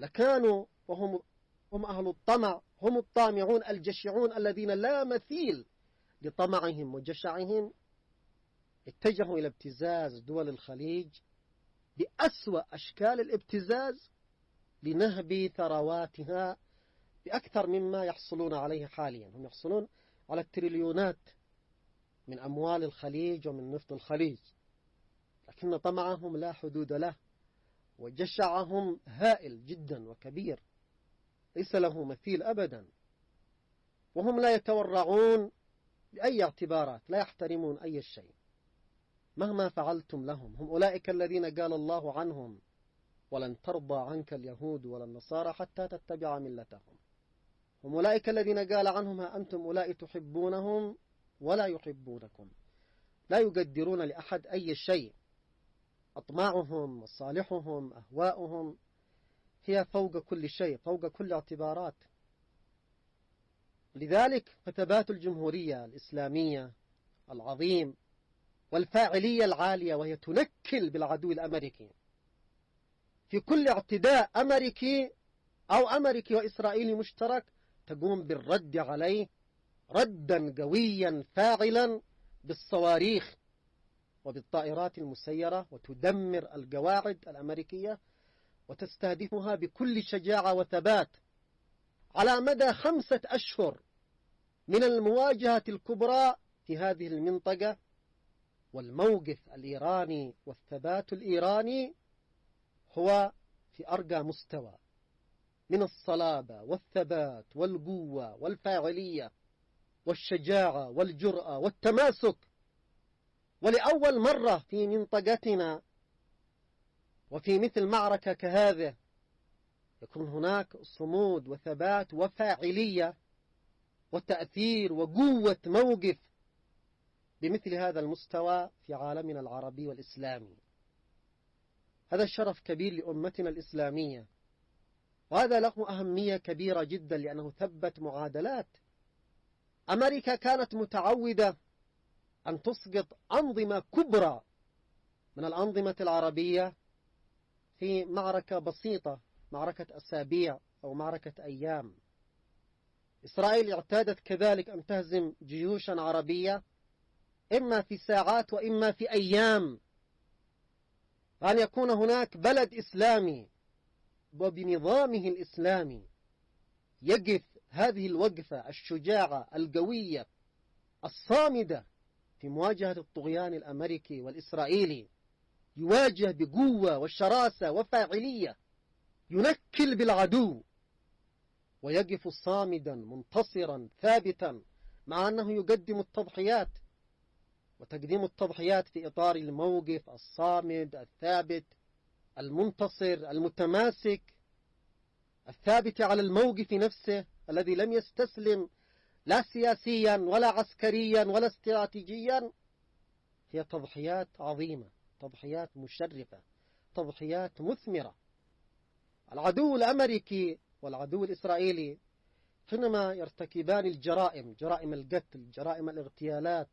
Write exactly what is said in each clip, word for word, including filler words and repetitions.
لكانوا وهم هم أهل الطمع، هم الطامعون الجشعون الذين لا مثيل لطمعهم وجشعهم، اتجهوا إلى ابتزاز دول الخليج بأسوأ أشكال الابتزاز لنهب ثرواتها بأكثر مما يحصلون عليه حاليا. هم يحصلون على التريليونات من أموال الخليج ومن نفط الخليج، لكن طمعهم لا حدود له، وجشعهم هائل جدا وكبير ليس له مثيل أبدا. وهم لا يتورعون بأي اعتبارات، لا يحترمون أي شيء مهما فعلتم لهم. هم أولئك الذين قال الله عنهم: ولن ترضى عنك اليهود ولا النصارى حتى تتبع ملتهم. هم أولئك الذين قال عنهم: ها أنتم أولئك تحبونهم ولا يحبونكم. لا يقدرون لأحد أي شيء، أطماعهم وصالحهم أهواؤهم هي فوق كل شيء، فوق كل اعتبارات. لذلك فثبات الجمهورية الإسلامية العظيم والفاعلية العالية، وهي تنكل بالعدو الأمريكي في كل اعتداء أمريكي أو أمريكي وإسرائيلي مشترك، تقوم بالرد عليه ردا قويا فاعلا بالصواريخ وبالطائرات المسيرة، وتدمر القواعد الأمريكية وتستهدفها بكل شجاعة وثبات. على مدى خمسة أشهر من المواجهة الكبرى في هذه المنطقة، والموقف الإيراني والثبات الإيراني هو في أرقى مستوى من الصلابة والثبات والقوة والفاعلية والشجاعة والجرأة والتماسك. ولأول مرة في منطقتنا وفي مثل معركة كهذه يكون هناك صمود وثبات وفاعلية وتأثير وقوة موقف بمثل هذا المستوى في عالمنا العربي والإسلامي. هذا شرف كبير لأمتنا الإسلامية، وهذا له أهمية كبيرة جدا، لأنه ثبت معادلات. أمريكا كانت متعودة أن تسقط أنظمة كبرى من الأنظمة العربية في معركة بسيطة، معركة أسابيع أو معركة أيام. إسرائيل اعتادت كذلك أن تهزم جيوشا عربية إما في ساعات وإما في أيام، أن يكون هناك بلد إسلامي وبنظامه الإسلامي يقف هذه الوقفة الشجاعة القوية الصامدة في مواجهة الطغيان الأمريكي والإسرائيلي، يواجه بقوة وشراسة وفاعلية، ينكل بالعدو ويقف صامدا منتصرا ثابتا، مع أنه يقدم التضحيات. وتقديم التضحيات في إطار الموقف الصامد الثابت المنتصر المتماسك الثابت على الموقف نفسه الذي لم يستسلم لا سياسيا ولا عسكريا ولا استراتيجيا، هي تضحيات عظيمة، تضحيات مشرفة، تضحيات مثمرة. العدو الأمريكي والعدو الإسرائيلي حينما يرتكبان الجرائم، جرائم القتل، جرائم الاغتيالات،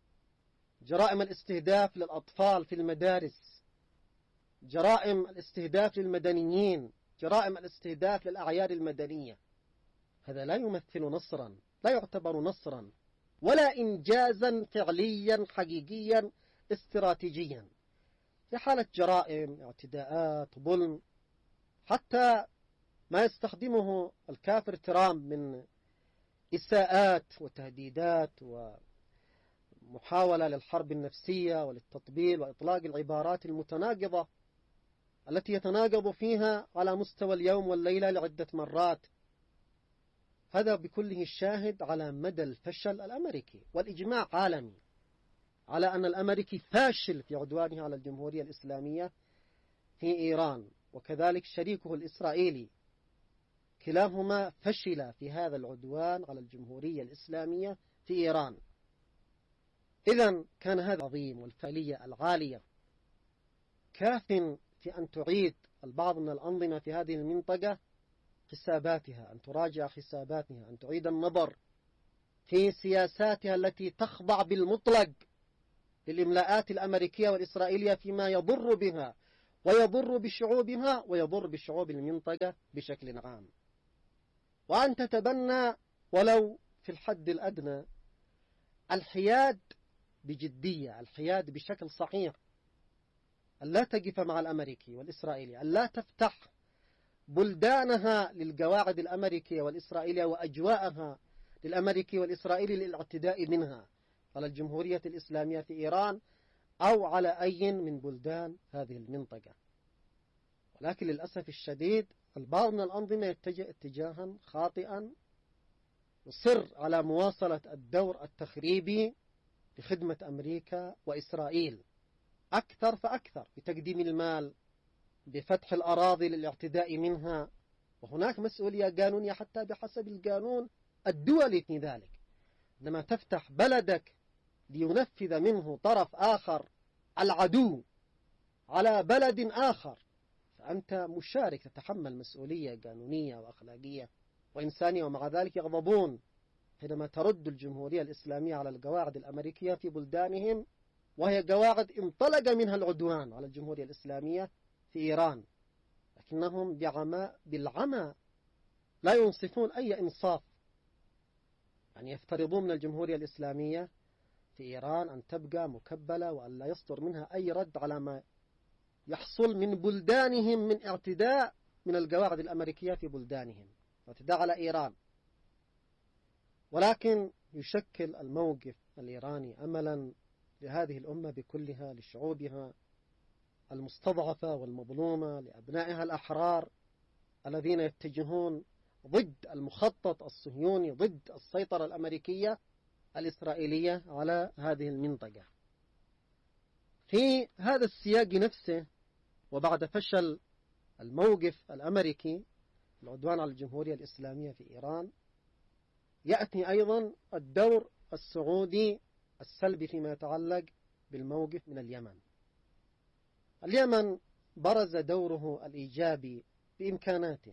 جرائم الاستهداف للأطفال في المدارس، جرائم الاستهداف للمدنيين، جرائم الاستهداف للأعياد المدنية، هذا لا يمثل نصرا، لا يعتبر نصرا ولا إنجازا فعليا حقيقيا استراتيجيا. في حالة جرائم، اعتداءات، ظلم، حتى ما يستخدمه الكافر ترامب من إساءات وتهديدات ومحاولة للحرب النفسية وللتطبيل وإطلاق العبارات المتناقضة التي يتناقض فيها على مستوى اليوم والليلة لعدة مرات، هذا بكله الشاهد على مدى الفشل الأمريكي. والإجماع عالمي على أن الأمريكي فاشل في عدوانه على الجمهورية الإسلامية في إيران، وكذلك شريكه الإسرائيلي، كلاهما فشل في هذا العدوان على الجمهورية الإسلامية في إيران. إذن كان هذا العظيم والفعالية العالية كاف في أن تعيد البعض من الأنظمة في هذه المنطقة حساباتها، أن تراجع حساباتها، أن تعيد النظر في سياساتها التي تخضع بالمطلق للإملاءات الأمريكية والإسرائيلية فيما يضر بها ويضر بشعوبها ويضر بشعوب المنطقة بشكل عام. وأن تتبنى ولو في الحد الأدنى الحياد بجدية، الحياد بشكل صحيح، أن لا تقف مع الأمريكي والإسرائيلي، أن لا تفتح بلدانها للقواعد الأمريكية والإسرائيلية وأجواءها للأمريكي والإسرائيلي للاعتداء منها على الجمهورية الإسلامية في إيران أو على أي من بلدان هذه المنطقة. ولكن للأسف الشديد البعض من الأنظمة يتجه اتجاها خاطئا، يصر على مواصلة الدور التخريبي لخدمة أمريكا وإسرائيل أكثر فأكثر، بتقديم المال، بفتح الأراضي للاعتداء منها. وهناك مسؤولية قانونية حتى بحسب القانون الدولي في ذلك. عندما تفتح بلدك لينفذ منه طرف آخر العدو على بلد آخر، فأنت مشارك، تتحمل مسؤولية قانونية وأخلاقية وإنسانية. ومع ذلك يغضبون حينما ترد الجمهورية الإسلامية على القواعد الأمريكية في بلدانهم، وهي قواعد انطلق منها العدوان على الجمهورية الإسلامية في إيران، لكنهم بعماء بالعمى لا ينصفون أي إنصاف. يعني يفترضون من الجمهورية الإسلامية في إيران أن تبقى مكبلة وأن لا يصدر منها أي رد على ما يحصل من بلدانهم من اعتداء من القواعد الأمريكية في بلدانهم، اعتداء على إيران. ولكن يشكل الموقف الإيراني أملا لهذه الأمة بكلها، لشعوبها المستضعفة والمظلومة، لأبنائها الأحرار الذين يتجهون ضد المخطط الصهيوني، ضد السيطرة الأمريكية الإسرائيلية على هذه المنطقة. في هذا السياق نفسه، وبعد فشل الموقف الأمريكي العدوان على الجمهورية الإسلامية في إيران، يأتي أيضا الدور السعودي السلبي فيما يتعلق بالموقف من اليمن. اليمن برز دوره الإيجابي بإمكاناته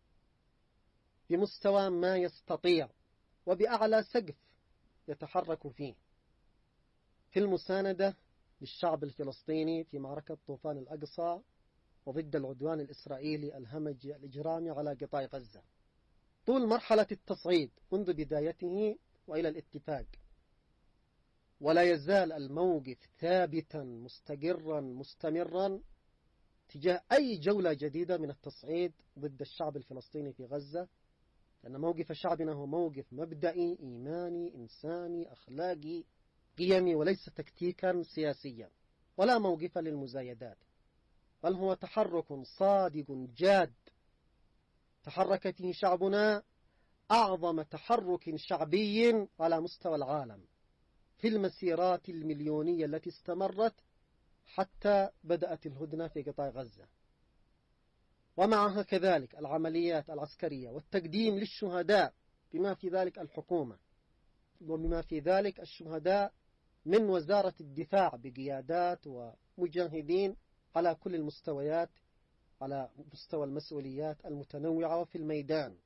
بمستوى ما يستطيع وبأعلى سقف يتحرك فيه في المساندة للشعب الفلسطيني في معركة طوفان الأقصى وضد العدوان الإسرائيلي الهمجي الإجرامي على قطاع غزة طول مرحلة التصعيد منذ بدايته وإلى الاتفاق. ولا يزال الموقف ثابتا مستقرا مستمرا تجاه أي جولة جديدة من التصعيد ضد الشعب الفلسطيني في غزة، لأن موقف شعبنا هو موقف مبدئي إيماني إنساني أخلاقي قيمي، وليس تكتيكا سياسيا ولا موقفا للمزايدات، بل هو تحرك صادق جاد تحرك فيه شعبنا أعظم تحرك شعبي على مستوى العالم في المسيرات المليونية التي استمرت حتى بدأت الهدنة في قطاع غزة، ومعها كذلك العمليات العسكرية والتقديم للشهداء بما في ذلك الحكومة وبما في ذلك الشهداء من وزارة الدفاع بقيادات ومجاهدين على كل المستويات، على مستوى المسؤوليات المتنوعة وفي الميدان.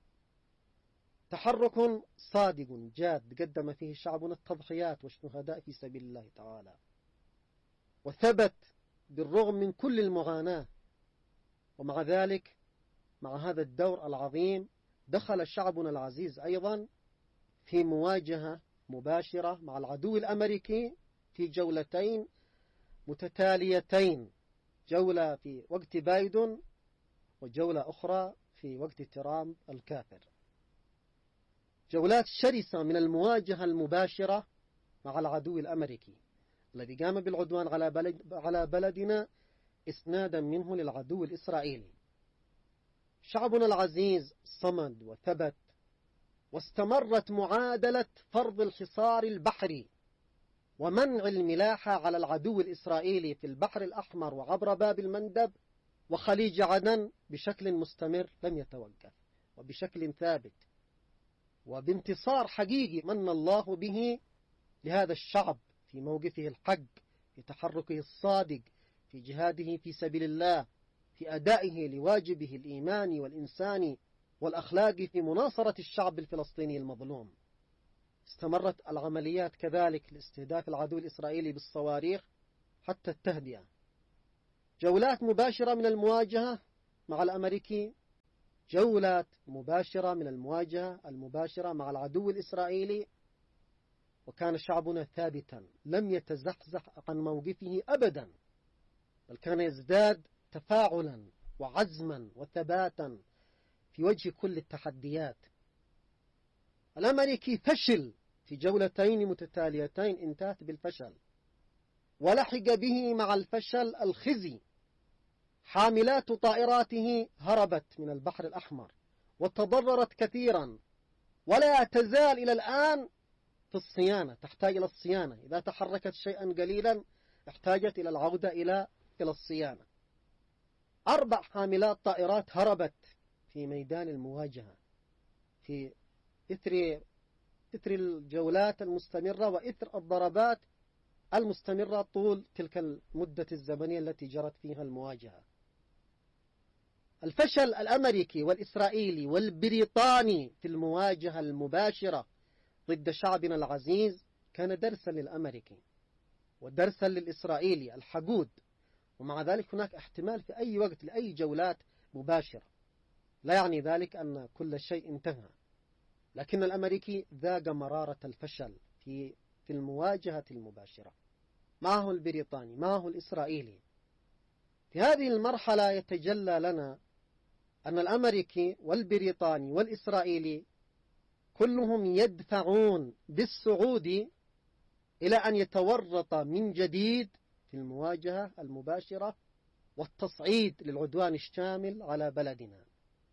تحرك صادق جاد قدم فيه شعبنا التضحيات والشهداء في سبيل الله تعالى، وثبت بالرغم من كل المعاناة. ومع ذلك مع هذا الدور العظيم دخل شعبنا العزيز أيضا في مواجهة مباشرة مع العدو الأمريكي في جولتين متتاليتين، جولة في وقت بايدن وجولة أخرى في وقت ترامب الكافر. جولات شرسة من المواجهة المباشرة مع العدو الأمريكي الذي قام بالعدوان على بلد على بلدنا إسنادا منه للعدو الإسرائيلي. شعبنا العزيز صمد وثبت، واستمرت معادلة فرض الحصار البحري ومنع الملاحة على العدو الإسرائيلي في البحر الأحمر وعبر باب المندب وخليج عدن بشكل مستمر لم يتوقف وبشكل ثابت، وبانتصار حقيقي من الله به لهذا الشعب في موقفه الحق، في تحركه الصادق، في جهاده في سبيل الله، في أدائه لواجبه الإيماني والإنساني والأخلاقي في مناصرة الشعب الفلسطيني المظلوم. استمرت العمليات كذلك لاستهداف العدو الإسرائيلي بالصواريخ حتى التهدئة. جولات مباشرة من المواجهة مع الأمريكي، جولات مباشرة من المواجهة المباشرة مع العدو الإسرائيلي، وكان شعبنا ثابتا لم يتزحزح عن موقفه أبدا، بل كان يزداد تفاعلا وعزما وثباتا في وجه كل التحديات. الأمريكي فشل في جولتين متتاليتين انتهت بالفشل، ولحق به مع الفشل الخزي. حاملات طائراته هربت من البحر الأحمر وتضررت كثيرا، ولا تزال إلى الآن في الصيانة، تحتاج إلى الصيانة. إذا تحركت شيئا قليلا احتاجت إلى العودة إلى إلى الصيانة. أربع حاملات طائرات هربت في ميدان المواجهة في إثر إثر الجولات المستمرة وإثر الضربات المستمرة طول تلك المدة الزمنية التي جرت فيها المواجهة. الفشل الأمريكي والإسرائيلي والبريطاني في المواجهة المباشرة ضد شعبنا العزيز كان درسا للأمريكي ودرسا للإسرائيلي الحقود، ومع ذلك هناك احتمال في أي وقت لأي جولات مباشرة. لا يعني ذلك أن كل شيء انتهى، لكن الأمريكي ذاق مرارة الفشل في في المواجهة المباشرة. معه البريطاني، معه الإسرائيلي. في هذه المرحلة يتجلى لنا أن الأمريكي والبريطاني والإسرائيلي كلهم يدفعون بالسعودي إلى أن يتورط من جديد في المواجهة المباشرة والتصعيد للعدوان الشامل على بلدنا.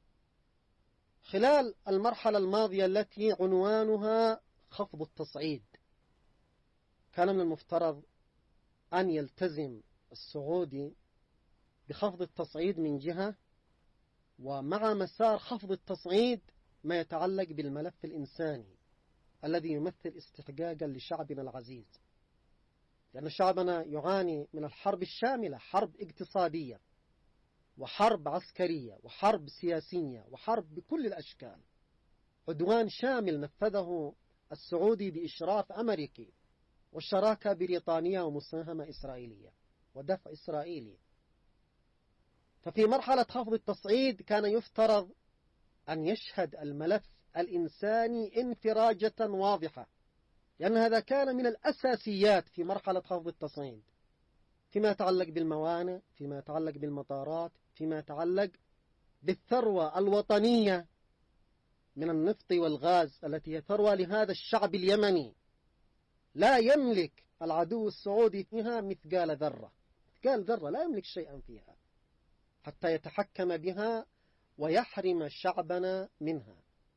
خلال المرحلة الماضية التي عنوانها خفض التصعيد، كان من المفترض أن يلتزم السعودي بخفض التصعيد من جهة، ومع مسار خفض التصعيد ما يتعلق بالملف الإنساني الذي يمثل استحقاقا لشعبنا العزيز، لأن شعبنا يعاني من الحرب الشاملة، حرب اقتصادية وحرب عسكرية وحرب سياسية وحرب بكل الأشكال. عدوان شامل نفذه السعودي بإشراف أمريكي وشراكة بريطانية ومساهمة إسرائيلية ودفع إسرائيلي. ففي مرحلة خفض التصعيد كان يفترض أن يشهد الملف الإنساني انفراجة واضحة، لأن هذا كان من الأساسيات في مرحلة خفض التصعيد، فيما يتعلق بالموانئ، فيما يتعلق بالمطارات، فيما يتعلق بالثروة الوطنية من النفط والغاز التي هي ثروة لهذا الشعب اليمني، لا يملك العدو السعودي فيها مثقال ذرة، مثقال ذرة لا يملك شيئا فيها حتى يتحكم بها ويحرم شعبنا منها.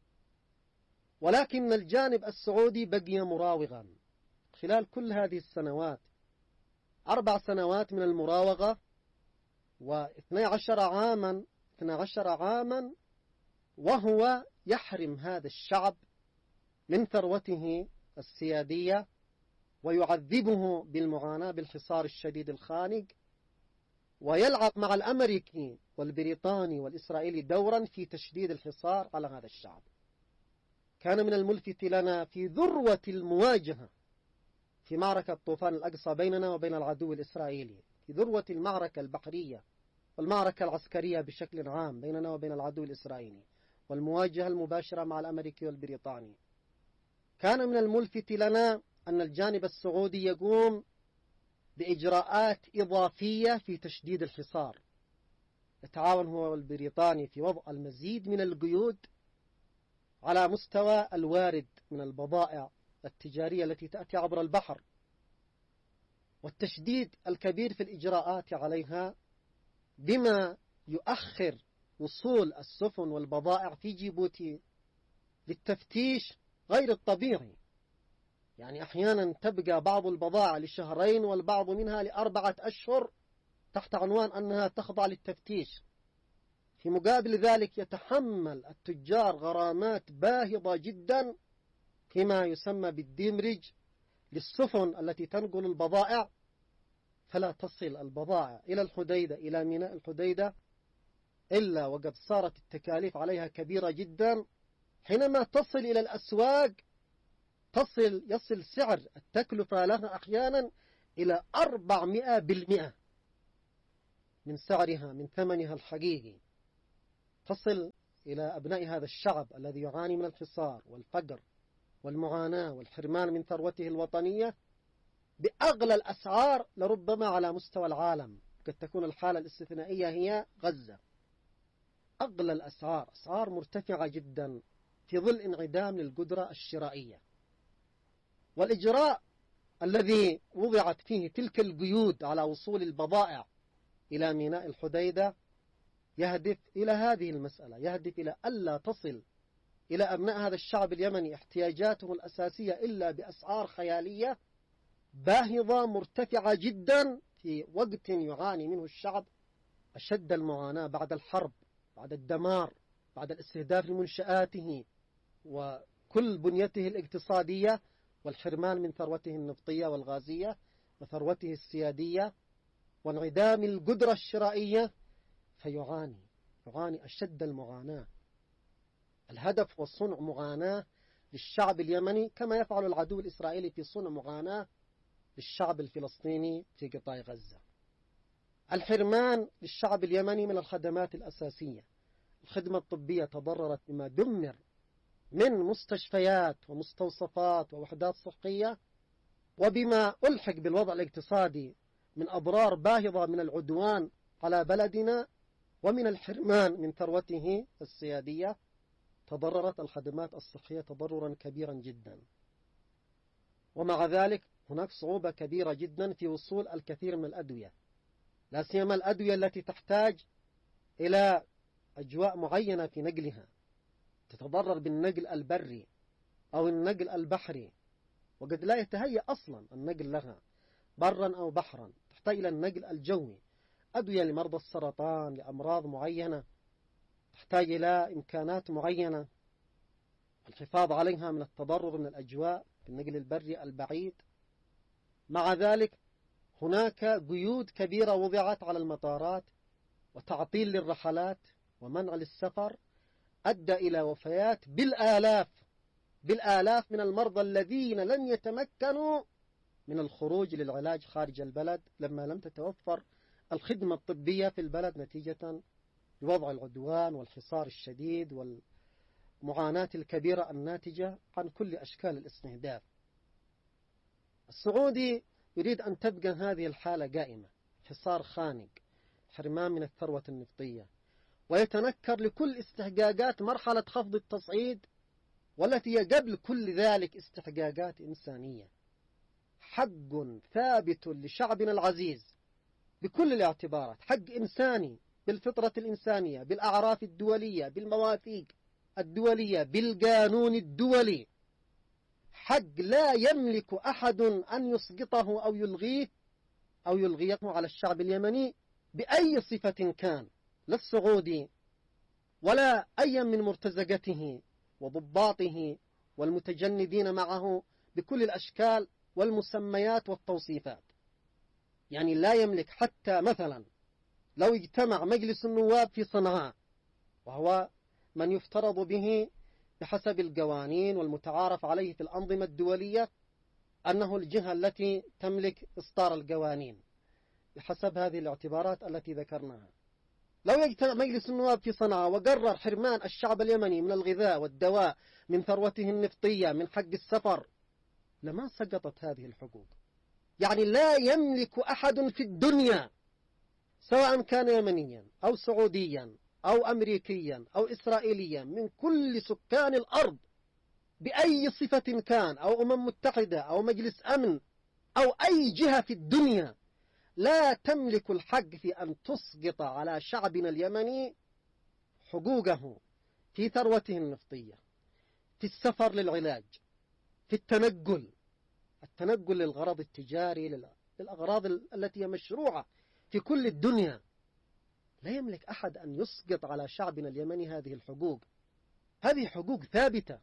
ولكن الجانب السعودي بقي مراوغا خلال كل هذه السنوات، أربع سنوات من المراوغة واثني عشر عاما اثني عشر عاما وهو يحرم هذا الشعب من ثروته السيادية ويعذبه بالمعاناة بالحصار الشديد الخانق، ويلعب مع الأمريكي والبريطاني والإسرائيلي دورا في تشديد الحصار على هذا الشعب. كان من الملفت لنا في ذروة المواجهة في معركة طوفان الأقصى بيننا وبين العدو الإسرائيلي، في ذروة المعركة البحرية والمعركة العسكرية بشكل عام بيننا وبين العدو الإسرائيلي والمواجهة المباشرة مع الأمريكي والبريطاني، كان من الملفت لنا أن الجانب السعودي يقوم بإجراءات إضافية في تشديد الحصار. يتعاون هو والبريطاني في وضع المزيد من القيود على مستوى الوارد من البضائع التجارية التي تأتي عبر البحر، والتشديد الكبير في الإجراءات عليها بما يؤخر وصول السفن والبضائع في جيبوتي للتفتيش غير الطبيعي. يعني أحيانا تبقى بعض البضائع لشهرين والبعض منها لأربعة أشهر تحت عنوان أنها تخضع للتفتيش. في مقابل ذلك يتحمل التجار غرامات باهظة جدا فيما يسمى بالديمرج للسفن التي تنقل البضائع، فلا تصل البضائع إلى الحديدة إلى ميناء الحديدة إلا وقد صارت التكاليف عليها كبيرة جدا. حينما تصل إلى الأسواق تصل يصل سعر التكلفة لها أحيانا إلى أربعمائة بالمئة. من سعرها من ثمنها الحقيقي تصل إلى أبناء هذا الشعب الذي يعاني من الحصار والفقر والمعاناة والحرمان من ثروته الوطنية بأغلى الأسعار لربما على مستوى العالم. قد تكون الحالة الاستثنائية هي غزة. أغلى الأسعار، أسعار مرتفعة جدا في ظل انعدام للقدرة الشرائية. والإجراء الذي وضعت فيه تلك القيود على وصول البضائع إلى ميناء الحديدة يهدف إلى هذه المسألة، يهدف إلى ألا تصل إلى أبناء هذا الشعب اليمني احتياجاته الأساسية إلا بأسعار خيالية باهظة مرتفعة جدا في وقت يعاني منه الشعب أشد المعاناة بعد الحرب، بعد الدمار، بعد الاستهداف لمنشآته وكل بنيته الاقتصادية والحرمان من ثروته النفطية والغازية وثروته السيادية وانعدام القدرة الشرائية، فيعاني يعاني أشد المعاناة. الهدف والصنع معاناة للشعب اليمني كما يفعل العدو الإسرائيلي في صنع معاناة للشعب الفلسطيني في قطاع غزة. الحرمان للشعب اليمني من الخدمات الأساسية. الخدمة الطبية تضررت بما دمر من مستشفيات ومستوصفات ووحدات صحية، وبما ألحق بالوضع الاقتصادي من أضرار باهظة من العدوان على بلدنا ومن الحرمان من ثروته السيادية. تضررت الخدمات الصحية تضررا كبيرا جدا. ومع ذلك هناك صعوبة كبيرة جدا في وصول الكثير من الأدوية، لا سيما الأدوية التي تحتاج إلى أجواء معينة في نقلها، تتضرر بالنقل البري أو النقل البحري، وقد لا يتهيأ أصلا النقل لها برا أو بحرا، تحتاج إلى النقل الجوي. أدوية لمرضى السرطان، لأمراض معينة تحتاج إلى إمكانات معينة الحفاظ عليها من التضرر من الأجواء بالنقل البري البعيد. مع ذلك هناك قيود كبيرة وضعت على المطارات وتعطيل للرحلات ومنع للسفر أدى إلى وفيات بالآلاف بالآلاف من المرضى الذين لم يتمكنوا من الخروج للعلاج خارج البلد لما لم تتوفر الخدمة الطبية في البلد نتيجة لوضع العدوان والحصار الشديد والمعاناة الكبيرة الناتجة عن كل أشكال الاستهداف. السعودي يريد أن تبقى هذه الحالة قائمة، حصار خانق، حرمان من الثروة النفطية، ويتنكر لكل استحقاقات مرحلة خفض التصعيد والتي هي قبل كل ذلك استحقاقات إنسانية. حق ثابت لشعبنا العزيز بكل الاعتبارات، حق إنساني بالفطرة الإنسانية، بالأعراف الدولية، بالمواثيق الدولية، بالقانون الدولي. حق لا يملك أحد أن يسقطه أو يلغيه أو يلغيه على الشعب اليمني بأي صفة كان، لا السعودي ولا أي من مرتزقته وضباطه والمتجندين معه بكل الأشكال والمسميات والتوصيفات. يعني لا يملك حتى مثلا لو اجتمع مجلس النواب في صنعاء، وهو من يفترض به بحسب القوانين والمتعارف عليه في الأنظمة الدولية أنه الجهة التي تملك إصدار القوانين بحسب هذه الاعتبارات التي ذكرناها. لو يجتمع مجلس النواب في صنعاء وقرر حرمان الشعب اليمني من الغذاء والدواء، من ثروته النفطية، من حق السفر، لما سقطت هذه الحقوق. يعني لا يملك أحد في الدنيا سواء كان يمنيا أو سعوديا أو أمريكيا أو إسرائيليا من كل سكان الأرض بأي صفة كان، أو أمم متحدة أو مجلس أمن أو أي جهة في الدنيا، لا تملك الحق في أن تسقط على شعبنا اليمني حقوقه في ثروته النفطية، في السفر للعلاج، في التنقل التنقل للغرض التجاري، للأغراض التي هي مشروعة في كل الدنيا. لا يملك أحد أن يسقط على شعبنا اليمني هذه الحقوق. هذه حقوق ثابتة.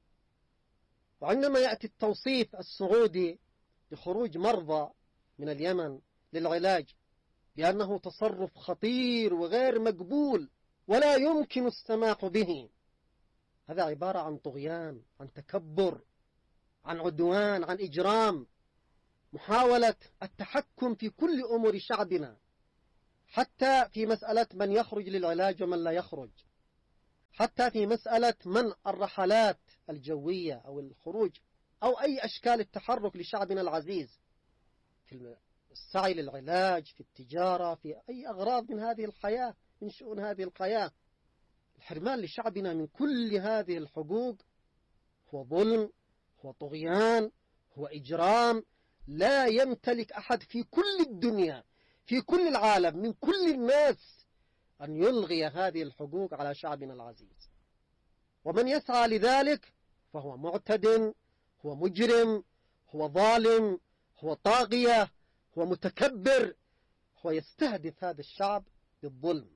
وعندما يأتي التوصيف السعودي لخروج مرضى من اليمن للعلاج بأنه تصرف خطير وغير مقبول ولا يمكن السماح به، هذا عبارة عن طغيان، عن تكبر، عن عدوان، عن إجرام، محاولة التحكم في كل أمور شعبنا حتى في مسألة من يخرج للعلاج ومن لا يخرج، حتى في مسألة من الرحلات الجوية أو الخروج أو أي أشكال التحرك لشعبنا العزيز في السعي للعلاج، في التجارة، في أي أغراض من هذه الحياة، من شؤون هذه الحياة. الحرمان لشعبنا من كل هذه الحقوق هو ظلم، هو طغيان، هو إجرام. لا يمتلك أحد في كل الدنيا، في كل العالم، من كل الناس أن يلغي هذه الحقوق على شعبنا العزيز. ومن يسعى لذلك فهو معتد، هو مجرم، هو ظالم، هو طاغية، هو متكبر، هو يستهدف هذا الشعب بالظلم.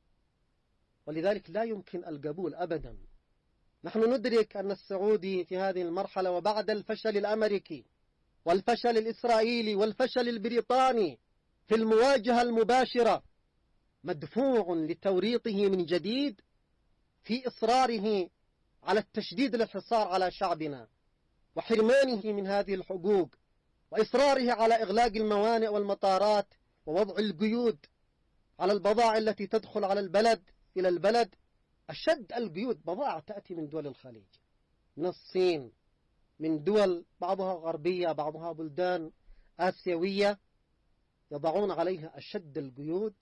ولذلك لا يمكن القبول أبدا. نحن ندرك أن السعودي في هذه المرحلة وبعد الفشل الأمريكي والفشل الإسرائيلي والفشل البريطاني في المواجهة المباشرة مدفوع لتوريطه من جديد في إصراره على التشديد الحصار على شعبنا وحرمانه من هذه الحقوق، وإصراره على إغلاق الموانئ والمطارات ووضع القيود على البضائع التي تدخل على البلد إلى البلد. أشد القيود بضائع تأتي من دول الخليج، من الصين، من دول بعضها غربية بعضها بلدان آسيوية، يضعون عليها أشد القيود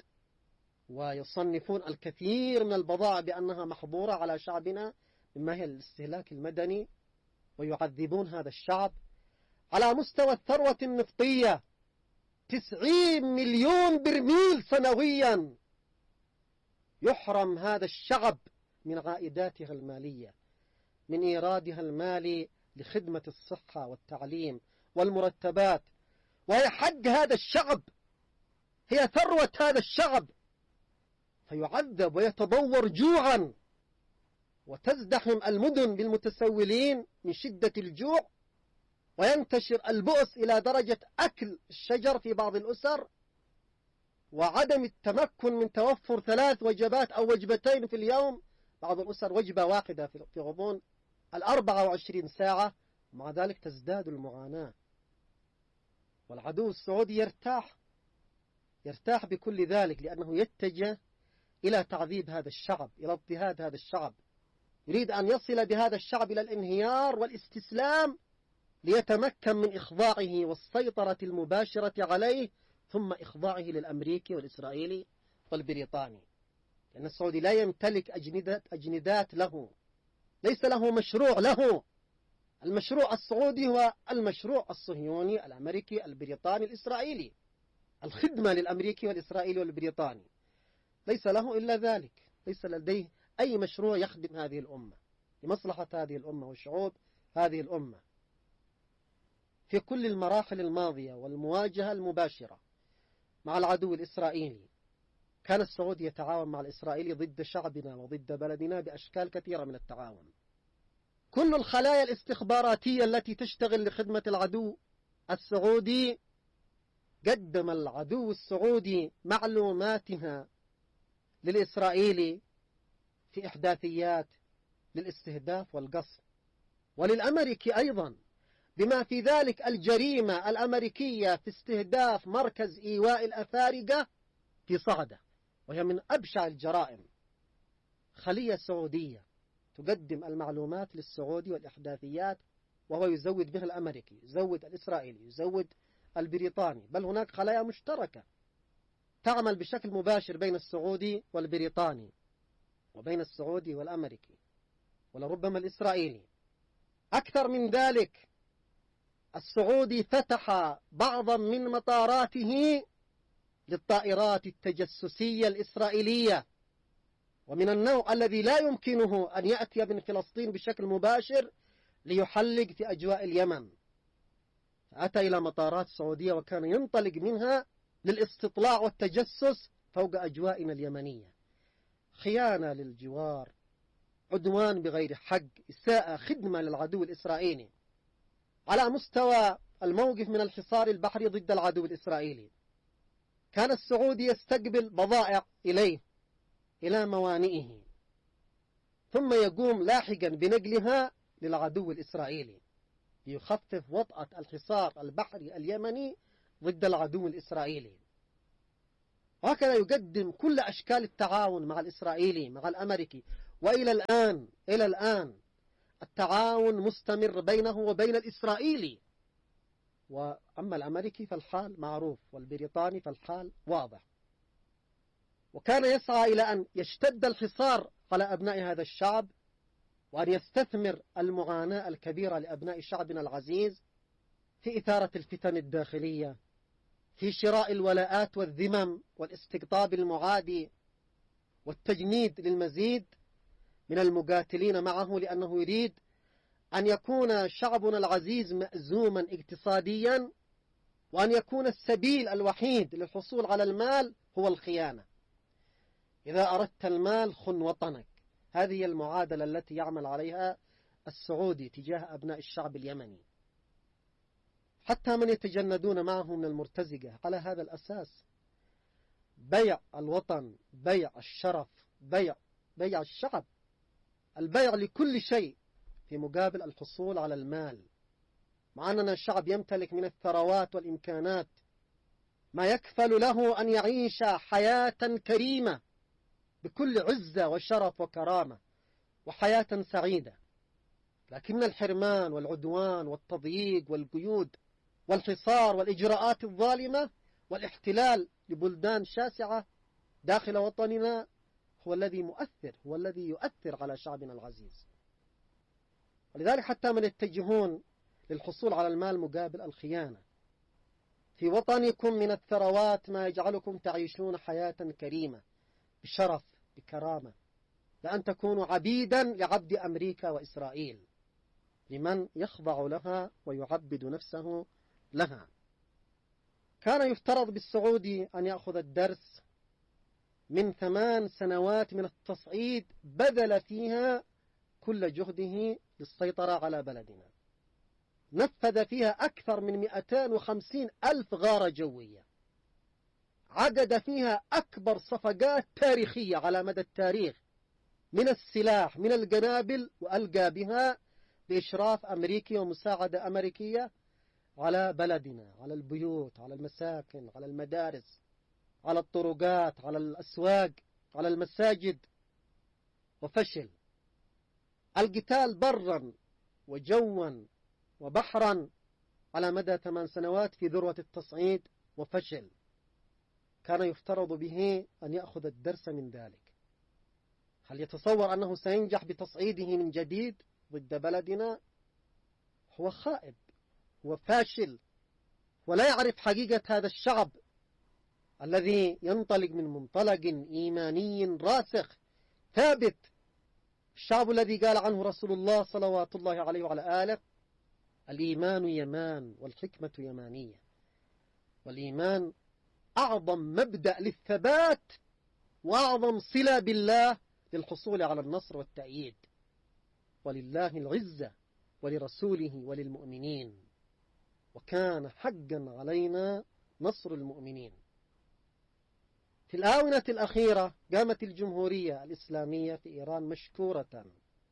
ويصنفون الكثير من البضائع بأنها محظورة على شعبنا مما هي الاستهلاك المدني، ويعذبون هذا الشعب. على مستوى الثروة النفطية تسعين مليون برميل سنويا يحرم هذا الشعب من عائداتها المالية، من إيرادها المالي لخدمة الصحة والتعليم والمرتبات، وهي حق هذا الشعب، هي ثروة هذا الشعب، فيعذب ويتضور جوعا، وتزدحم المدن بالمتسولين من شدة الجوع، وينتشر البؤس إلى درجة أكل الشجر في بعض الأسر، وعدم التمكن من توفر ثلاث وجبات أو وجبتين في اليوم، بعض الأسر وجبة واحدة في غضون الأربعة وعشرين ساعة. مع ذلك تزداد المعاناة، والعدو السعودي يرتاح يرتاح بكل ذلك، لأنه يتجه إلى تعذيب هذا الشعب، إلى اضطهاد هذا الشعب، يريد أن يصل بهذا الشعب إلى الانهيار والاستسلام ليتمكن من إخضاعه والسيطرة المباشرة عليه، ثم إخضاعه للأمريكي والإسرائيلي والبريطاني. لأن السعودي لا يمتلك أجندات, أجندات له، ليس له مشروع له. المشروع السعودي هو المشروع الصهيوني الأمريكي البريطاني الإسرائيلي، الخدمة للأمريكي والإسرائيلي والبريطاني، ليس له إلا ذلك. ليس لديه أي مشروع يخدم هذه الأمة لمصلحة هذه الأمة وشعوب هذه الأمة. في كل المراحل الماضية والمواجهة المباشرة مع العدو الإسرائيلي كان السعودي يتعاون مع الإسرائيلي ضد شعبنا وضد بلدنا بأشكال كثيرة من التعاون. كل الخلايا الاستخباراتية التي تشتغل لخدمة العدو السعودي قدم العدو السعودي معلوماتها للإسرائيلي في إحداثيات للاستهداف والقصف، وللأمريكي أيضا، بما في ذلك الجريمة الأمريكية في استهداف مركز إيواء الأفارقة في صعدة، وهي من أبشع الجرائم. خلية سعودية تقدم المعلومات للسعودي والإحداثيات، وهو يزود بها الأمريكي، يزود الإسرائيلي، يزود البريطاني، بل هناك خلايا مشتركة تعمل بشكل مباشر بين السعودي والبريطاني وبين السعودي والأمريكي ولربما الإسرائيلي. أكثر من ذلك، السعودي فتح بعضا من مطاراته للطائرات التجسسية الإسرائيلية، ومن النوع الذي لا يمكنه أن يأتي من فلسطين بشكل مباشر ليحلق في أجواء اليمن، فأتى إلى مطارات سعودية وكان ينطلق منها للاستطلاع والتجسس فوق أجوائنا اليمنية. خيانة للجوار، عدوان بغير حق، إساءة، خدمة للعدو الإسرائيلي. على مستوى الموقف من الحصار البحري ضد العدو الإسرائيلي، كان السعودي يستقبل بضائع إليه إلى موانئه، ثم يقوم لاحقا بنقلها للعدو الإسرائيلي ليخفف وطأة الحصار البحري اليمني ضد العدو الإسرائيلي. وهكذا يقدم كل أشكال التعاون مع الإسرائيلي مع الأمريكي. وإلى الآن إلى الآن التعاون مستمر بينه وبين الإسرائيلي، وأما الأمريكي فالحال معروف، والبريطاني فالحال واضح. وكان يسعى إلى أن يشتد الحصار على أبناء هذا الشعب، وأن يستثمر المعاناة الكبيرة لأبناء شعبنا العزيز في إثارة الفتن الداخلية، في شراء الولاءات والذمم والاستقطاب المعادي والتجنيد للمزيد من المقاتلين معه، لأنه يريد أن يكون شعبنا العزيز مأزوما اقتصاديا، وأن يكون السبيل الوحيد للحصول على المال هو الخيانة. إذا أردت المال خن وطنك. هذه هي المعادلة التي يعمل عليها السعودي تجاه أبناء الشعب اليمني. حتى من يتجندون معه من المرتزقة على هذا الأساس، بيع الوطن، بيع الشرف، بيع بيع الشعب، البيع لكل شيء في مقابل الحصول على المال، مع أننا الشعب يمتلك من الثروات والإمكانات ما يكفل له أن يعيش حياة كريمة بكل عزة وشرف وكرامة وحياة سعيدة. لكن الحرمان والعدوان والتضييق والقيود والحصار والإجراءات الظالمة والاحتلال لبلدان شاسعة داخل وطننا هو الذي مؤثر، هو الذي يؤثر على شعبنا العزيز. ولذلك حتى من يتجهون للحصول على المال مقابل الخيانة. في وطنكم من الثروات ما يجعلكم تعيشون حياة كريمة بشرف بكرامة، لأن تكونوا عبيدا لعبد أمريكا وإسرائيل، لمن يخضع لها ويعبد نفسه لها. كان يفترض بالسعودي أن يأخذ الدرس من ثمان سنوات من التصعيد بذل فيها كل جهده للسيطرة على بلدنا. نفذ فيها أكثر من مئتين وخمسين ألف غارة جوية، عقد فيها أكبر صفقات تاريخية على مدى التاريخ من السلاح من القنابل، وألقى بها بإشراف أمريكي ومساعدة أمريكية على بلدنا، على البيوت، على المساكن، على المدارس، على الطرقات، على الأسواق، على المساجد، وفشل. القتال برا وجوا وبحرا على مدى ثمان سنوات في ذروة التصعيد وفشل. كان يفترض به أن يأخذ الدرس من ذلك. هل يتصور أنه سينجح بتصعيده من جديد ضد بلدنا؟ هو خائب، هو فاشل، ولا يعرف حقيقة هذا الشعب الذي ينطلق من منطلق إيماني راسخ ثابت. الشعب الذي قال عنه رسول الله صلوات الله عليه وعلى آله: الإيمان يمان والحكمة يمانية. والإيمان أعظم مبدأ للثبات وأعظم صلة بالله للحصول على النصر والتأييد. ولله العزة ولرسوله وللمؤمنين، وكان حقا علينا نصر المؤمنين. في الآونة الأخيرة قامت الجمهورية الإسلامية في إيران مشكورة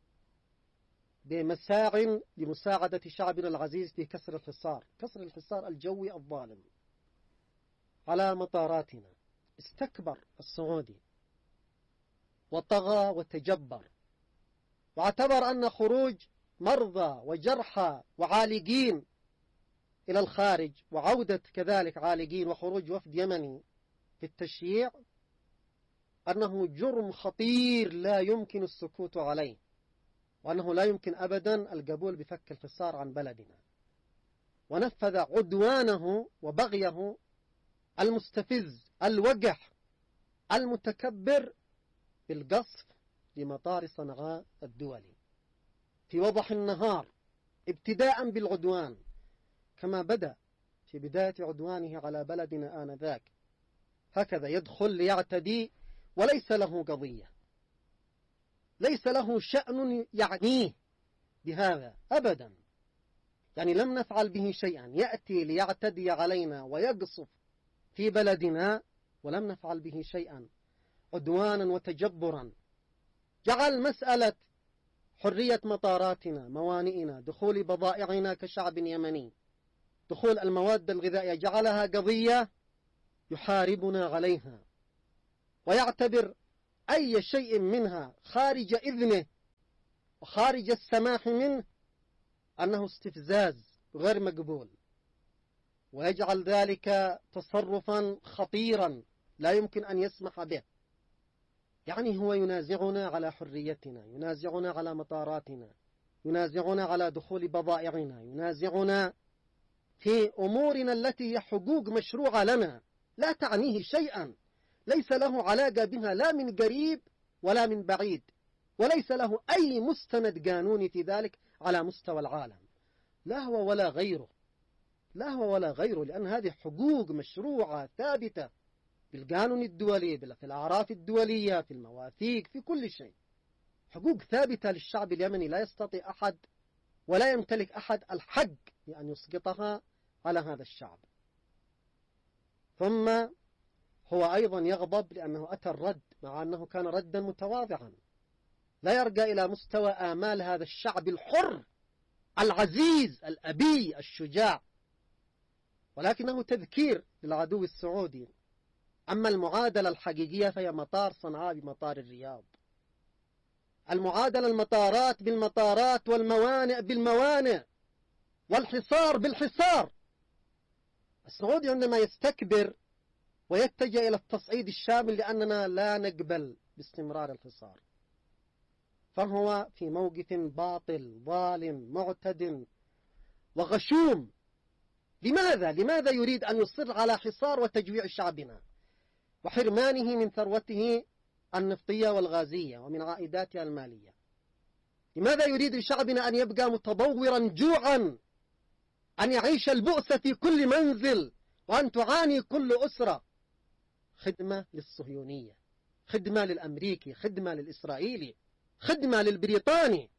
بمساع لمساعدة شعبنا العزيز في كسر الحصار، كسر الحصار الجوي الظالم على مطاراتنا. استكبر السعودي وطغى وتجبر، واعتبر أن خروج مرضى وجرحى وعالقين إلى الخارج، وعودة كذلك عالقين، وخروج وفد يمني في التشييع، أنه جرم خطير لا يمكن السكوت عليه، وأنه لا يمكن أبدا القبول بفك الحصار عن بلدنا. ونفذ عدوانه وبغيه المستفز الوقح المتكبر بالقصف لمطار صنعاء الدولي في وضح النهار، ابتداء بالعدوان كما بدأ في بداية عدوانه على بلدنا آنذاك. هكذا يدخل ليعتدي وليس له قضية، ليس له شأن يعنيه بهذا أبدا. يعني لم نفعل به شيئا، يأتي ليعتدي علينا ويقصف في بلدنا ولم نفعل به شيئا، عدوانا وتجبرا. جعل مسألة حرية مطاراتنا، موانئنا، دخول بضائعنا كشعب يمني، دخول المواد الغذائية، جعلها قضية يحاربنا عليها ويعتبر أي شيء منها خارج إذنه وخارج السماح منه أنه استفزاز غير مقبول، ويجعل ذلك تصرفا خطيرا لا يمكن أن يسمح به. يعني هو ينازعنا على حريتنا، ينازعنا على مطاراتنا، ينازعنا على دخول بضائعنا، ينازعنا في أمورنا التي هي حقوق مشروعة لنا لا تعنيه شيئا، ليس له علاقة بها لا من قريب ولا من بعيد، وليس له أي مستند قانوني في ذلك على مستوى العالم، لا هو ولا غيره، لا هو ولا غيره، لأن هذه حقوق مشروعة ثابتة بالقانون الدولي، في الأعراف الدولية، في المواثيق، في كل شيء، حقوق ثابتة للشعب اليمني لا يستطيع أحد ولا يمتلك أحد الحق بأن يسقطها على هذا الشعب. ثم هو أيضا يغضب لأنه أتى الرد مع أنه كان ردا متواضعا لا يرقى إلى مستوى آمال هذا الشعب الحر العزيز الأبي الشجاع، ولكنه تذكير للعدو السعودي. أما المعادلة الحقيقية فهي مطار صنعاء بمطار الرياض، المعادلة المطارات بالمطارات والموانئ بالموانئ والحصار بالحصار. السعودي عندما يستكبر ويتجه إلى التصعيد الشامل لأننا لا نقبل باستمرار الحصار، فهو في موقف باطل ظالم معتد وغشوم. لماذا؟ لماذا يريد أن يصر على حصار وتجويع شعبنا وحرمانه من ثروته النفطية والغازية ومن عائداتها المالية؟ لماذا يريد لشعبنا أن يبقى متضورا جوعا، أن يعيش البؤس في كل منزل، وأن تعاني كل أسرة؟ خدمة للصهيونية، خدمة للأمريكي، خدمة للإسرائيلي، خدمة للبريطاني.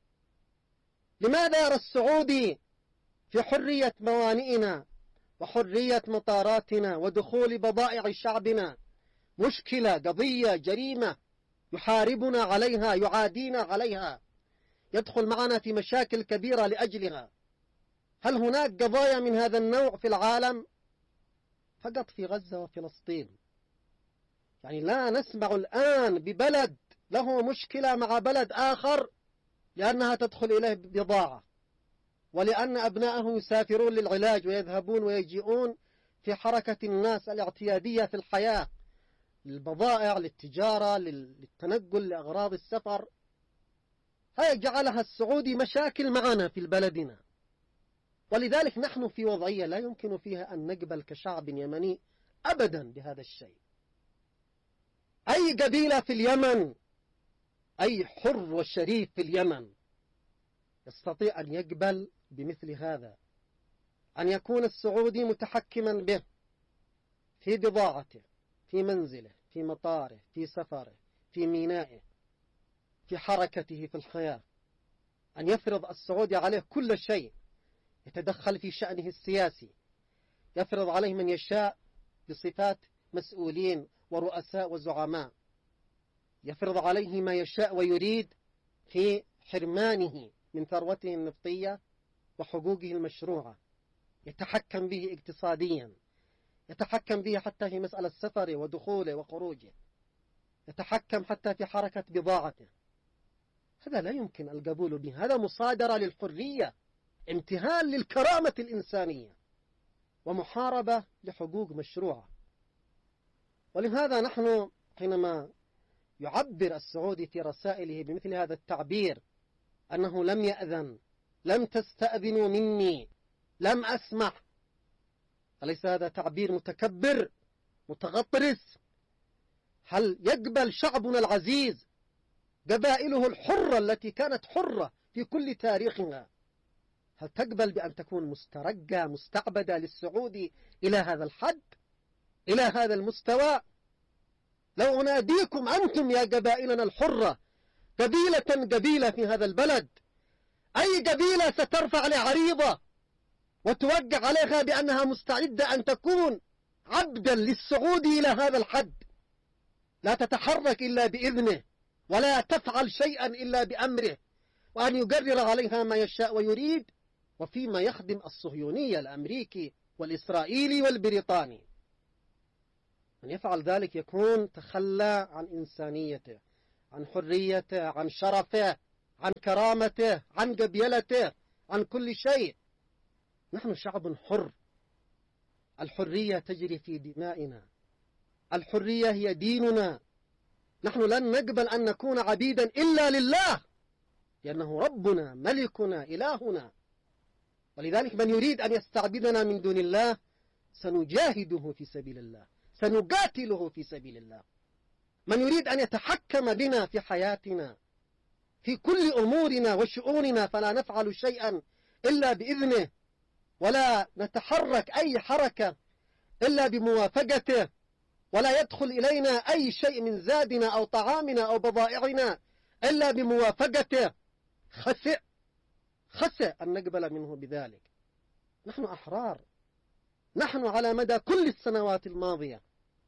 لماذا يرى السعودي في حرية موانئنا وحرية مطاراتنا ودخول بضائع شعبنا مشكلة، قضية، جريمة يحاربنا عليها، يعادينا عليها، يدخل معنا في مشاكل كبيرة لأجلها؟ هل هناك قضايا من هذا النوع في العالم؟ فقط في غزة وفلسطين. يعني لا نسمع الآن ببلد له مشكلة مع بلد آخر لأنها تدخل إليه بضاعة، ولأن أبنائه يسافرون للعلاج ويذهبون ويجيئون في حركة الناس الاعتيادية في الحياة، للبضائع، للتجارة، للتنقل، لأغراض السفر. هذا جعلها السعودي مشاكل معنا في بلدنا، ولذلك نحن في وضعية لا يمكن فيها أن نقبل كشعب يمني أبدا بهذا الشيء. أي قبيلة في اليمن، أي حر وشريف في اليمن يستطيع أن يقبل بمثل هذا، أن يكون السعودي متحكما به في بضاعته، في منزله، في مطاره، في سفره، في مينائه، في حركته في الحياة، أن يفرض السعودي عليه كل شيء، يتدخل في شأنه السياسي، يفرض عليه من يشاء بصفات مسؤولين ورؤساء وزعماء، يفرض عليه ما يشاء ويريد في حرمانه من ثروته النفطية وحقوقه المشروعة، يتحكم به اقتصاديا، يتحكم به حتى في مسألة سفره ودخوله وخروجه، يتحكم حتى في حركة بضاعته. هذا لا يمكن القبول به، هذا مصادرة للحرية، امتهان للكرامة الإنسانية، ومحاربة لحقوق مشروعة. ولهذا نحن حينما يعبر السعودي في رسائله بمثل هذا التعبير أنه لم يأذن، لم تستأذنوا مني، لم أسمح، أليس هذا تعبير متكبر متغطرس؟ هل يقبل شعبنا العزيز قبائله الحرة التي كانت حرة في كل تاريخها، هل تقبل بأن تكون مسترقة مستعبدة للسعودي إلى هذا الحد، إلى هذا المستوى؟ لو أناديكم أنتم يا قبائلنا الحرة قبيلة قبيلة في هذا البلد، أي قبيلة سترفع لعريضة وتوقع عليها بأنها مستعدة أن تكون عبدا للسعودي إلى هذا الحد، لا تتحرك إلا بإذنه ولا تفعل شيئا إلا بأمره، وأن يقرر عليها ما يشاء ويريد، وفيما يخدم الصهيونية الأمريكي والإسرائيلي والبريطاني. من يفعل ذلك يكون تخلى عن إنسانيته، عن حريته، عن شرفه، عن كرامته، عن قبيلته، عن كل شيء. نحن شعب حر، الحرية تجري في دمائنا، الحرية هي ديننا. نحن لن نقبل أن نكون عبيدا إلا لله، لأنه ربنا ملكنا إلهنا. ولذلك من يريد أن يستعبدنا من دون الله سنجاهده في سبيل الله، سنقاتله في سبيل الله. من يريد أن يتحكم بنا في حياتنا في كل أمورنا وشؤوننا فلا نفعل شيئا إلا بإذنه، ولا نتحرك أي حركة إلا بموافقته، ولا يدخل إلينا أي شيء من زادنا أو طعامنا أو بضائعنا إلا بموافقته، خسئ خسئ أن نقبل منه بذلك. نحن أحرار. نحن على مدى كل السنوات الماضية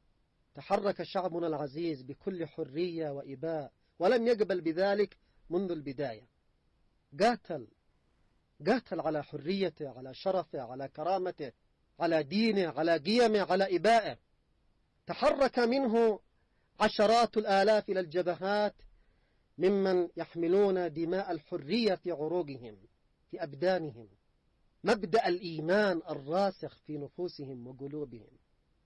تحرك شعبنا العزيز بكل حرية وإباء، ولم يقبل بذلك منذ البداية. قاتل قاتل على حريته، على شرفه، على كرامته، على دينه، على قيمه، على إبائه. تحرك منه عشرات الآلاف إلى الجبهات ممن يحملون دماء الحرية في عروقهم، في أبدانهم، مبدأ الإيمان الراسخ في نفوسهم وقلوبهم،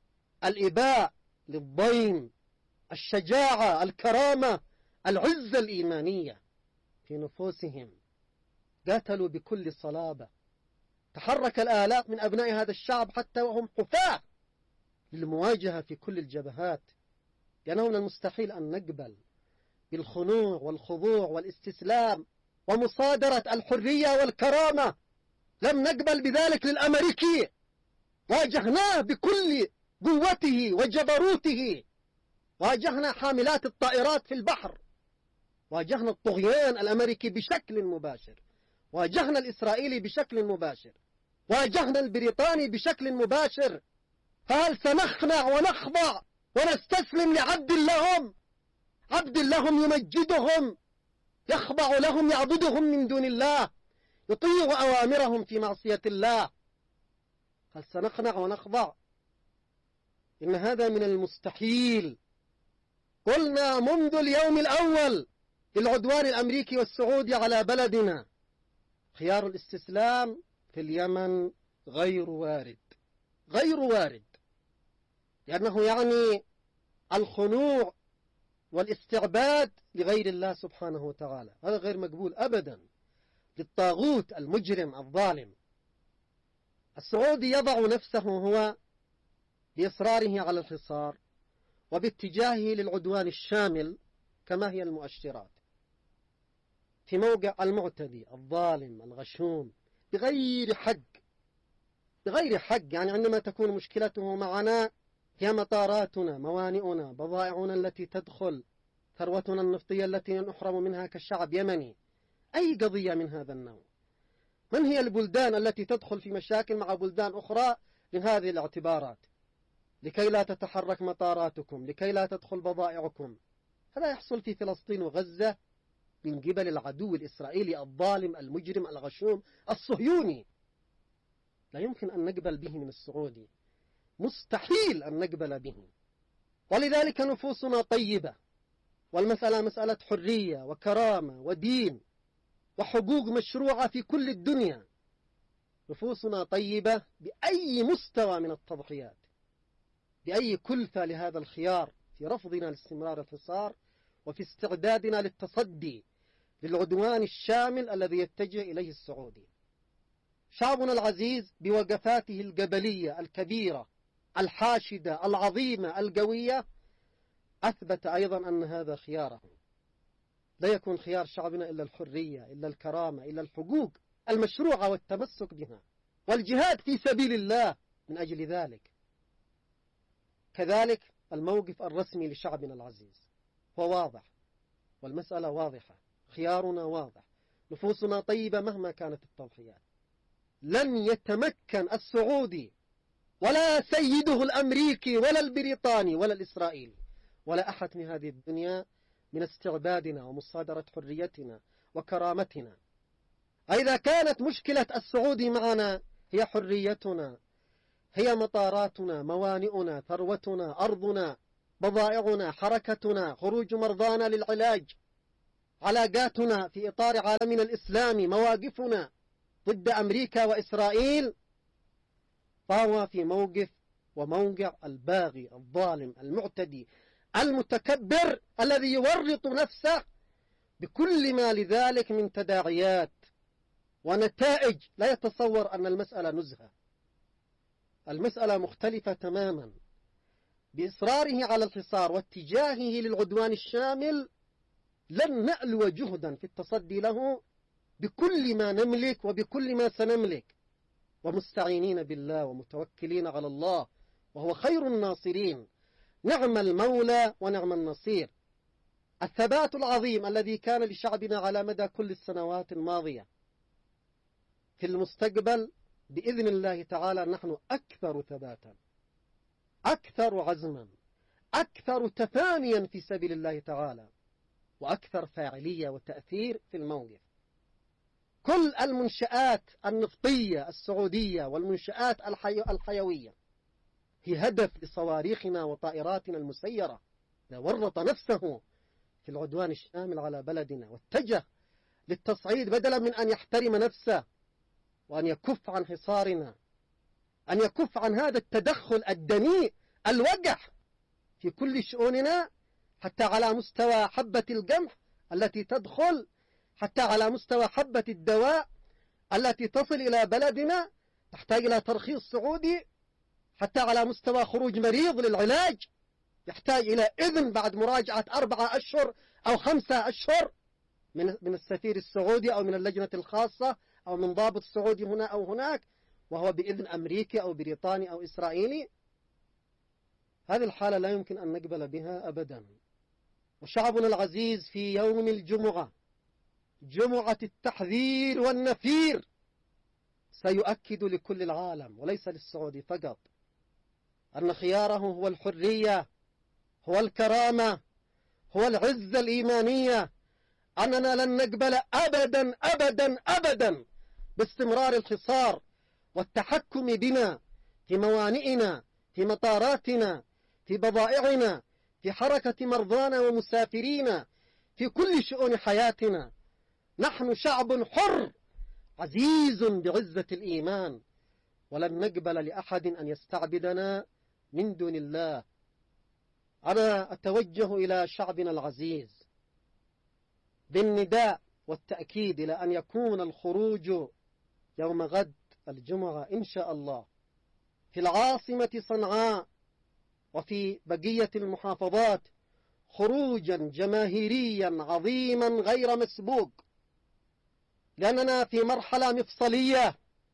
الإباء للضيم، الشجاعة، الكرامة، العزة الإيمانية في نفوسهم. قاتلوا بكل صلابة. تحرك الآلاف من أبناء هذا الشعب حتى وهم حفاة للمواجهة في كل الجبهات، لأنه من المستحيل أن نقبل بالخنوع والخضوع والاستسلام ومصادرة الحرية والكرامة. لم نقبل بذلك للأمريكي، واجهناه بكل قوته وجبروته، واجهنا حاملات الطائرات في البحر، واجهنا الطغيان الأمريكي بشكل مباشر، واجهنا الإسرائيلي بشكل مباشر، واجهنا البريطاني بشكل مباشر. فهل سنخنع ونخضع ونستسلم لعبد لهم، عبد لهم يمجدهم، يخضع لهم، يعبدهم من دون الله، يطيع أوامرهم في معصية الله؟ هل سنخنع ونخضع؟ إن هذا من المستحيل. قلنا منذ اليوم الأول للعدوان الأمريكي والسعودي على بلدنا خيار الاستسلام في اليمن غير وارد، غير وارد، لأنه يعني الخنوع والاستعباد لغير الله سبحانه وتعالى. هذا غير مقبول أبدا للطاغوت المجرم الظالم. السعودي يضع نفسه هو بإصراره على الحصار وباتجاهه للعدوان الشامل كما هي المؤشرات في موقع المعتدي الظالم الغشوم بغير حق، بغير حق. يعني عندما تكون مشكلته معنا هي مطاراتنا، موانئنا، بضائعنا التي تدخل، ثروتنا النفطية التي نحرم منها كشعب يمني، أي قضية من هذا النوع. من هي البلدان التي تدخل في مشاكل مع بلدان أخرى لهذه الاعتبارات؟ لكي لا تتحرك مطاراتكم، لكي لا تدخل بضائعكم. هذا يحصل في فلسطين وغزة من قبل العدو الإسرائيلي الظالم المجرم الغشوم الصهيوني. لا يمكن أن نقبل به من السعودي، مستحيل أن نقبل به. ولذلك نفوسنا طيبة، والمسألة مسألة حرية وكرامة ودين وحقوق مشروعة في كل الدنيا. نفوسنا طيبة بأي مستوى من التضحيات، بأي كلفة لهذا الخيار في رفضنا لاستمرار الحصار وفي استعدادنا للتصدي للعدوان الشامل الذي يتجه إليه السعودي. شعبنا العزيز بوقفاته القبلية الكبيرة الحاشدة العظيمة القوية أثبت أيضا أن هذا خياره. لا يكون خيار شعبنا إلا الحرية، إلا الكرامة، إلا الحقوق المشروعة والتمسك بها والجهاد في سبيل الله من أجل ذلك. كذلك الموقف الرسمي لشعبنا العزيز هو واضح، والمسألة واضحة، خيارنا واضح، نفوسنا طيبة مهما كانت التضحيات. لن يتمكن السعودي ولا سيده الأمريكي ولا البريطاني ولا الإسرائيلي ولا أحد من هذه الدنيا من استعبادنا ومصادرة حريتنا وكرامتنا. إذا كانت مشكلة السعودي معنا هي حريتنا، هي مطاراتنا، موانئنا، ثروتنا، أرضنا، بضائعنا، حركتنا، خروج مرضانا للعلاج، علاقاتنا في إطار عالمنا الإسلامي، مواقفنا ضد أمريكا وإسرائيل، فهو في موقف وموقع الباغي الظالم المعتدي المتكبر الذي يورط نفسه بكل ما لذلك من تداعيات ونتائج. لا يتصور أن المسألة نزهة، المسألة مختلفة تماما. بإصراره على الحصار واتجاهه للعدوان الشامل لن نألو جهدا في التصدي له بكل ما نملك وبكل ما سنملك، ومستعينين بالله ومتوكلين على الله وهو خير الناصرين. نعم المولى ونعم النصير. الثبات العظيم الذي كان لشعبنا على مدى كل السنوات الماضية، في المستقبل بإذن الله تعالى نحن أكثر ثباتا، أكثر عزما، أكثر تفانيا في سبيل الله تعالى، وأكثر فاعلية وتأثير في الموقف. كل المنشآت النفطية السعودية والمنشآت الحي... الحيوية هي هدف لصواريخنا وطائراتنا المسيرة. إذا ورط نفسه في العدوان الشامل على بلدنا واتجه للتصعيد بدلا من أن يحترم نفسه وأن يكف عن حصارنا، أن يكف عن هذا التدخل الدنيء الوقح في كل شؤوننا، حتى على مستوى حبة القمح التي تدخل، حتى على مستوى حبة الدواء التي تصل إلى بلدنا تحتاج إلى ترخيص سعودي، حتى على مستوى خروج مريض للعلاج يحتاج إلى إذن بعد مراجعة أربعة أشهر أو خمسة أشهر من من السفير السعودي أو من اللجنة الخاصة أو من ضابط سعودي هنا أو هناك، وهو بإذن أمريكي أو بريطاني أو إسرائيلي. هذه الحالة لا يمكن أن نقبل بها أبدا. وشعبنا العزيز في يوم الجمعة، جمعة التحذير والنفير، سيؤكد لكل العالم وليس للسعودي فقط أن خياره هو الحرية، هو الكرامة، هو العزة الإيمانية، أننا لن نقبل أبدا أبدا أبدا باستمرار الحصار والتحكم بنا في موانئنا، في مطاراتنا، في بضائعنا، في حركة مرضانا ومسافرينا، في كل شؤون حياتنا. نحن شعب حر عزيز بعزة الإيمان، ولن نقبل لأحد أن يستعبدنا من دون الله. أنا أتوجه إلى شعبنا العزيز بالنداء والتأكيد إلى أن يكون الخروج يوم غد الجمعة إن شاء الله في العاصمة صنعاء وفي بقية المحافظات خروجا جماهيريا عظيما غير مسبوق، لأننا في مرحلة مفصلية،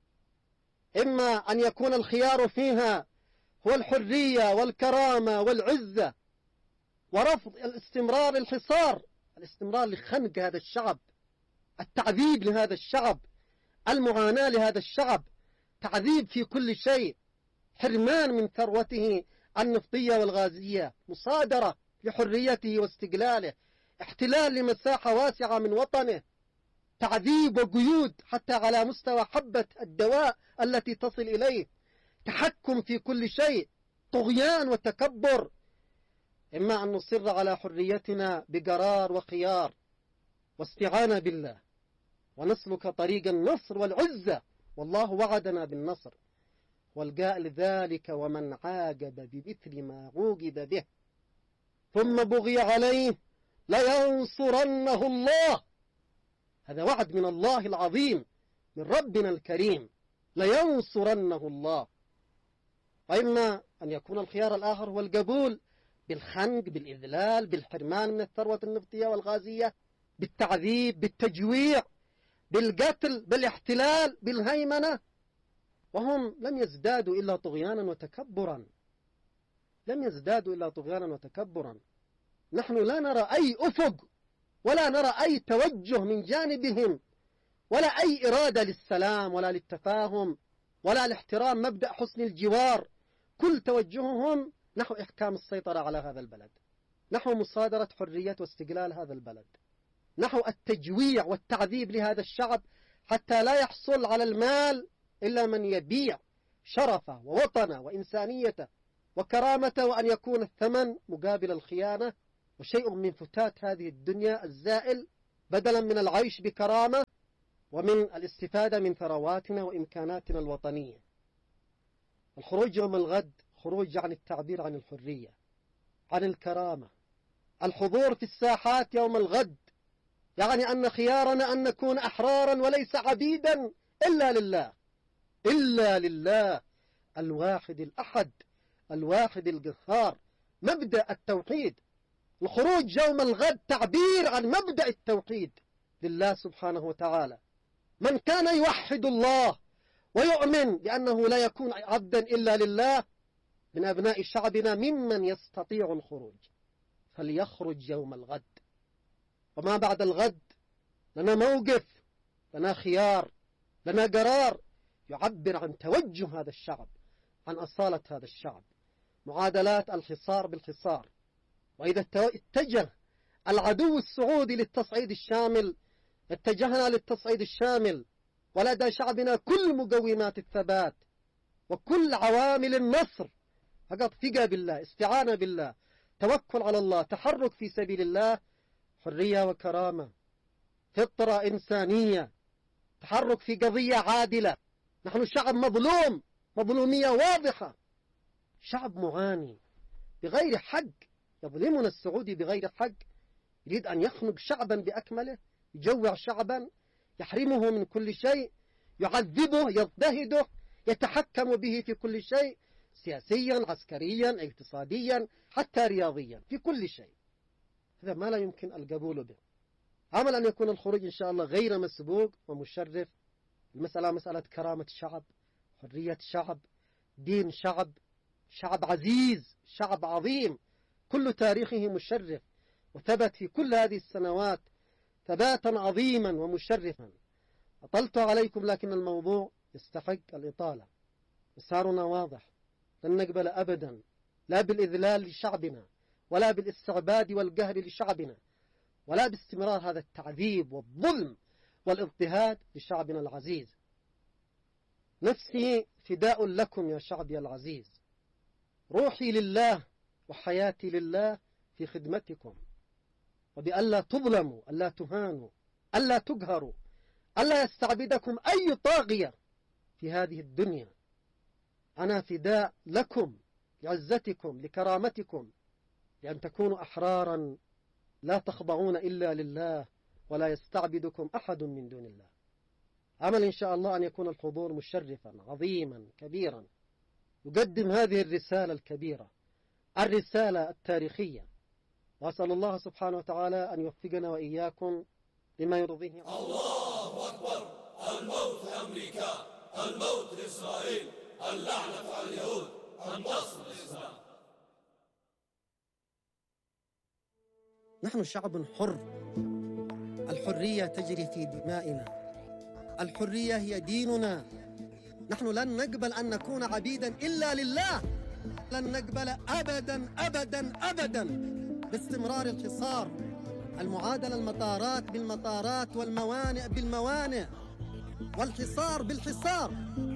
إما أن يكون الخيار فيها هو الحرية والكرامة والعزة ورفض الاستمرار الحصار، الاستمرار لخنق هذا الشعب، التعذيب لهذا الشعب، المعاناة لهذا الشعب، تعذيب في كل شيء، حرمان من ثروته النفطية والغازية، مصادرة لحريته واستقلاله، احتلال لمساحة واسعة من وطنه، تعذيب وقيود حتى على مستوى حبة الدواء التي تصل إليه، تحكم في كل شيء، طغيان وتكبر. إما أن نصر على حريتنا بقرار وخيار واستعانة بالله ونسلك طريق النصر والعزة، والله وعدنا بالنصر، والقائل ذلك ومن عاقب بمثل ما عوقب به ثم بغي عليه لينصرنه الله. هذا وعد من الله العظيم، من ربنا الكريم، لينصرنه الله. وإما أن يكون الخيار الآخر هو القبول بالخنق، بالإذلال، بالحرمان من الثروة النفطية والغازية، بالتعذيب، بالتجويع، بالقتل، بالاحتلال، بالهيمنة، وهم لم يزدادوا إلا طغيانا وتكبرا، لم يزدادوا إلا طغيانا وتكبرا. نحن لا نرى أي أفق ولا نرى أي توجه من جانبهم، ولا أي إرادة للسلام ولا للتفاهم ولا لاحترام مبدأ حسن الجوار. كل توجههم نحو إحكام السيطرة على هذا البلد، نحو مصادرة حرية واستقلال هذا البلد، نحو التجويع والتعذيب لهذا الشعب حتى لا يحصل على المال إلا من يبيع شرفه ووطنه وإنسانيته وكرامته، وأن يكون الثمن مقابل الخيانة وشيء من فتات هذه الدنيا الزائل، بدلا من العيش بكرامة ومن الاستفادة من ثرواتنا وإمكاناتنا الوطنية. الخروج يوم الغد خروج عن التعبير عن الحرية، عن الكرامة. الحضور في الساحات يوم الغد يعني أن خيارنا أن نكون أحرارا وليس عبيدا إلا لله، إلا لله الواحد الأحد الواحد القهار، مبدأ التوحيد. الخروج يوم الغد تعبير عن مبدأ التوحيد لله سبحانه وتعالى. من كان يوحد الله ويؤمن بأنه لا يكون عبدا إلا لله من أبناء شعبنا ممن يستطيع الخروج فليخرج يوم الغد. وما بعد الغد لنا موقف، لنا خيار، لنا قرار يعبر عن توجه هذا الشعب، عن أصالة هذا الشعب. معادلات الحصار بالحصار. وإذا اتجه العدو السعودي للتصعيد الشامل اتجهنا للتصعيد الشامل، ولدى شعبنا كل مقومات الثبات وكل عوامل النصر، فقط ثقة بالله، استعانة بالله، توكل على الله، تحرك في سبيل الله، حرية وكرامة، فطرة إنسانية، تحرك في قضية عادلة. نحن شعب مظلوم، مظلومية واضحة، شعب معاني بغير حق. يظلمنا السعودي بغير حق، يريد أن يخنق شعبا بأكمله، يجوع شعبا، يحرمه من كل شيء، يعذبه، يضطهده، يتحكم به في كل شيء، سياسيا، عسكريا، اقتصاديا، حتى رياضيا، في كل شيء. هذا ما لا يمكن القبول به. عمل أن يكون الخروج إن شاء الله غير مسبوق ومشرف. المسألة مسألة كرامة شعب، حرية شعب، دين شعب، شعب عزيز، شعب عظيم، كل تاريخه مشرف، وثبت في كل هذه السنوات ثباتا عظيما ومشرفا. أطلت عليكم لكن الموضوع يستحق الإطالة. مسارنا واضح، لن نقبل أبدا لا بالإذلال لشعبنا، ولا بالاستعباد والقهر لشعبنا، ولا باستمرار هذا التعذيب والظلم والاضطهاد لشعبنا العزيز. نفسي فداء لكم يا شعبي العزيز، روحي لله وحياتي لله في خدمتكم، وبألا تظلموا، ألا تهانوا، ألا تقهروا، ألا يستعبدكم أي طاغية في هذه الدنيا. أنا فداء لكم، لعزتكم، لكرامتكم، لأن تكونوا أحرارا لا تخضعون إلا لله، ولا يستعبدكم أحد من دون الله. عمل إن شاء الله أن يكون الحضور مشرفا عظيما كبيرا، يقدم هذه الرسالة الكبيرة، الرسالة التاريخية. وأسأل الله سبحانه وتعالى أن يوفقنا وإياكم لما يرضيه. الله أكبر. الموت لأمريكا، الموت لإسرائيل، اللعنة على اليهود، النصر للإسلام. نحن شعب حر، الحرية تجري في دمائنا، الحرية هي ديننا. نحن لن نقبل أن نكون عبيدا إلا لله، لن نقبل أبدا أبدا أبدا باستمرار الحصار، المعادلة المطارات بالمطارات والموانئ بالموانئ، والحصار بالحصار.